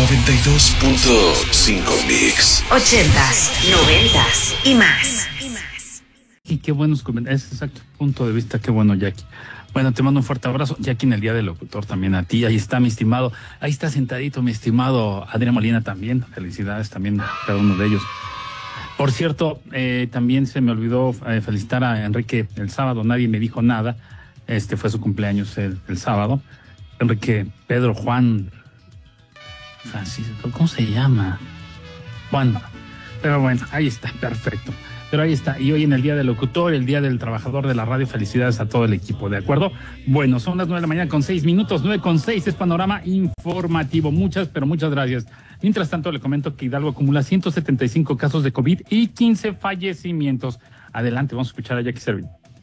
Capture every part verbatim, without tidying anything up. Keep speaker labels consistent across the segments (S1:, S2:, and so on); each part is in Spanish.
S1: noventa y dos punto cinco Mix.
S2: Ochentas, noventas y más.
S3: Y qué buenos comentarios, ese exacto punto de vista, qué bueno, Jackie. Bueno, te mando un fuerte abrazo, Jackie, en el Día del Locutor también a ti. Ahí está mi estimado, ahí está sentadito mi estimado Adrián Molina también. Felicidades también a cada uno de ellos. Por cierto, eh, también se me olvidó eh, felicitar a Enrique el sábado, nadie me dijo nada. Este fue su cumpleaños el, el sábado. Enrique Pedro Juan Francisco, ¿cómo se llama? Juan. Pero bueno, ahí está, perfecto. Pero ahí está, y hoy en el Día del Locutor, el Día del Trabajador de la Radio, felicidades a todo el equipo, ¿de acuerdo? Bueno, son las nueve de la mañana con seis minutos, nueve con seis, es panorama informativo. Muchas, pero muchas gracias. Mientras tanto, le comento que Hidalgo acumula ciento setenta y cinco casos de COVID y quince fallecimientos. Adelante, vamos a escuchar a Jackie Servin.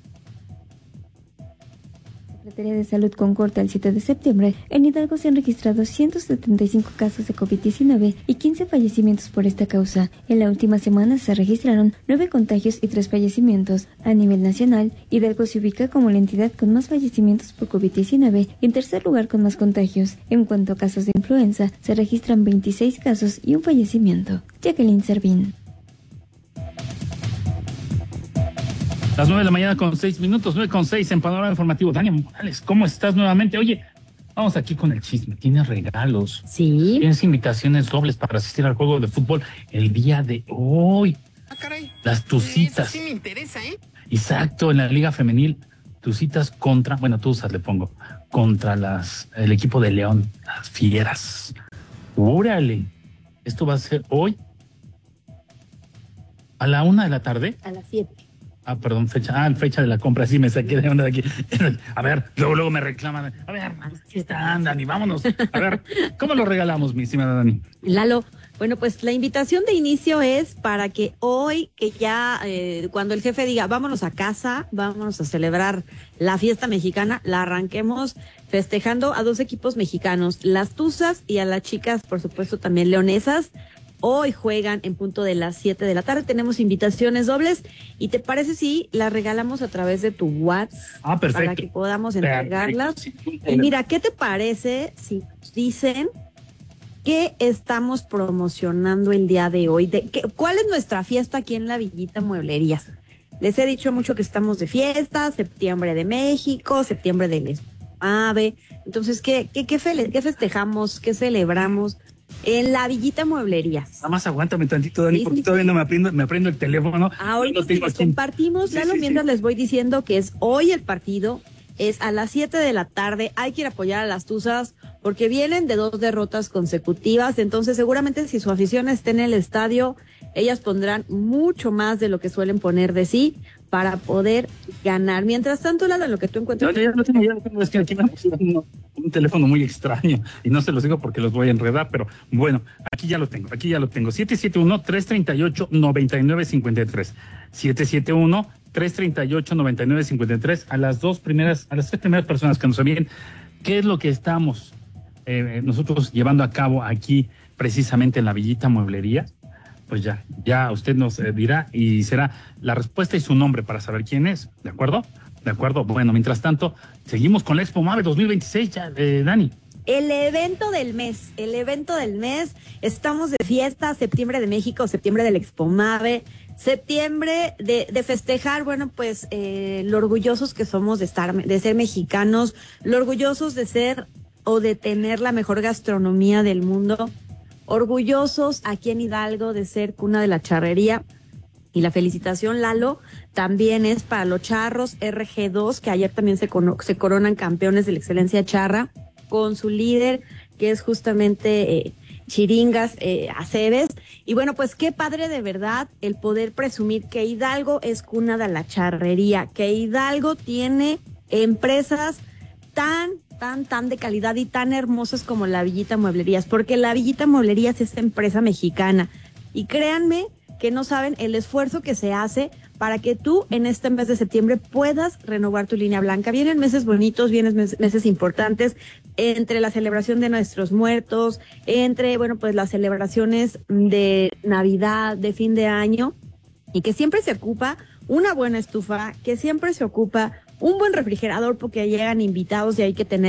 S4: Secretaría de Salud concorda el siete de septiembre, en Hidalgo se han registrado ciento setenta y cinco casos de COVID diecinueve y quince fallecimientos por esta causa. En la última semana se registraron nueve contagios y tres fallecimientos. A nivel nacional, Hidalgo se ubica como la entidad con más fallecimientos por COVID diecinueve y en tercer lugar con más contagios. En cuanto a casos de influenza, se registran veintiséis casos y un fallecimiento. Jacqueline Servín.
S3: Las nueve de la mañana con seis minutos, nueve con seis en Panorama Informativo. Dani Morales, ¿cómo estás nuevamente? Oye, vamos aquí con el chisme. Tienes regalos.
S5: Sí.
S3: Tienes invitaciones dobles para asistir al juego de fútbol el día de hoy.
S6: Ah, caray.
S3: Las tucitas.
S6: Eso sí me interesa, ¿eh?
S3: Exacto, en la Liga Femenil. Tucitas contra, bueno, Tuzas le pongo, contra las el equipo de León, las Fieras. ¡Órale! Esto va a ser hoy a la una de la tarde.
S5: A las siete.
S3: Ah, perdón, fecha, ah, fecha de la compra, sí me saqué de onda de aquí. A ver, luego, luego me reclaman. A ver, aquí está, Dani, vámonos. A ver, ¿cómo lo regalamos, mi estimada Dani?
S5: Lalo, bueno, pues la invitación de inicio es para que hoy, que ya, eh, cuando el jefe diga, vámonos a casa, vámonos a celebrar la fiesta mexicana, la arranquemos festejando a dos equipos mexicanos, las Tuzas y a las chicas, por supuesto, también leonesas. Hoy juegan en punto de las siete de la tarde. Tenemos invitaciones dobles. ¿Y te parece si las regalamos a través de tu WhatsApp?
S3: Ah, perfecto.
S5: Para que podamos entregarlas.
S3: Perfecto, sí.
S5: Y mira, ¿qué te parece si nos dicen qué estamos promocionando el día de hoy? De, qué, ¿Cuál es nuestra fiesta aquí en la Villita Mueblerías? Les he dicho mucho que estamos de fiesta, septiembre de México, septiembre del Espave. Entonces, ¿qué, qué, qué, fe, qué festejamos? ¿Qué celebramos? En la Villita Mueblerías.
S3: Nada más aguántame tantito, Dani, sí, porque sí, todavía sí. no me aprendo, me aprendo el teléfono.
S5: Ahorita no les compartimos, sí, Lalo, sí, mientras sí. les voy diciendo que es hoy el partido, es a las siete de la tarde, hay que ir a apoyar a las Tuzas, porque vienen de dos derrotas consecutivas, entonces seguramente si su afición está en el estadio, ellas pondrán mucho más de lo que suelen poner de sí, para poder ganar. Mientras tanto, Lalo, lo que tú encuentras...
S3: No, ya lo tengo, ya lo tengo, es que aquí me pusieron un, un teléfono muy extraño y no se los digo porque los voy a enredar, pero bueno, aquí ya lo tengo, aquí ya lo tengo. siete siete uno, tres tres ocho, nueve nueve cinco tres. siete siete uno, tres tres ocho, nueve nueve cinco tres. A las dos primeras, a las tres primeras personas que nos envíen qué es lo que estamos eh, nosotros llevando a cabo aquí precisamente en la Villita Mueblería. Pues ya, ya usted nos eh, dirá y será la respuesta y su nombre para saber quién es, ¿de acuerdo? De acuerdo, bueno, mientras tanto, seguimos con la Expo Mave dos mil veintiséis, ya, eh, Dani.
S5: El evento del mes, el evento del mes, estamos de fiesta, septiembre de México, septiembre del Expo Mave, septiembre de, de festejar, bueno, pues eh, lo orgullosos que somos de estar, de ser mexicanos, lo orgullosos de ser o de tener la mejor gastronomía del mundo, orgullosos aquí en Hidalgo de ser cuna de la charrería. Y la felicitación, Lalo, también es para los charros R G dos, que ayer también se, cono- se coronan campeones de la excelencia charra, con su líder, que es justamente eh, Chiringas eh, Aceves. Y bueno, pues qué padre de verdad el poder presumir que Hidalgo es cuna de la charrería, que Hidalgo tiene empresas tan tan, tan de calidad y tan hermosas como la Villita Mueblerías, porque la Villita Mueblerías es empresa mexicana. Y créanme que no saben el esfuerzo que se hace para que tú en este mes de septiembre puedas renovar tu línea blanca. Vienen meses bonitos, vienen meses, meses importantes, entre la celebración de nuestros muertos, entre, bueno, pues las celebraciones de Navidad, de fin de año, y que siempre se ocupa una buena estufa, que siempre se ocupa un buen refrigerador porque llegan invitados y hay que tener